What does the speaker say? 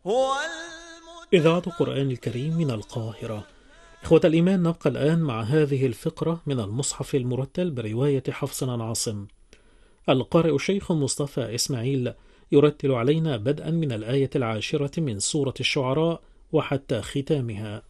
إذاعة القرآن الكريم من القاهرة. إخوة الإيمان، نبقى الآن مع هذه الفقرة من المصحف المرتل برواية حفص عن عاصم. القارئ الشيخ مصطفى إسماعيل يرتل علينا بدءا من الآية 10 من سورة الشعراء وحتى ختامها.